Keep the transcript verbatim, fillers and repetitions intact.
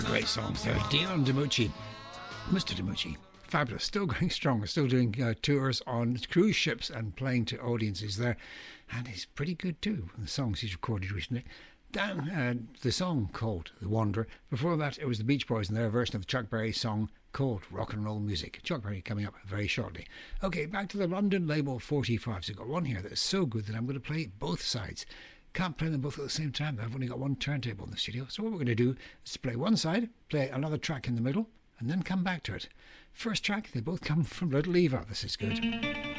Great songs there. Dion DiMucci, Mister DiMucci, fabulous. Still going strong. Still doing uh, tours on cruise ships and playing to audiences there. And he's pretty good too. The songs he's recorded recently. Dan, uh, the song called The Wanderer. Before that, it was the Beach Boys and their version of the Chuck Berry song called Rock and Roll Music. Chuck Berry coming up very shortly. Okay, back to the London Label forty-fives. I've got one here that is so good that I'm going to play both sides. Can't play them both at the same time. I've only got one turntable in the studio. So what we're going to do is play one side, play another track in the middle, and then come back to it. First track, they both come from Little Eva. This is good.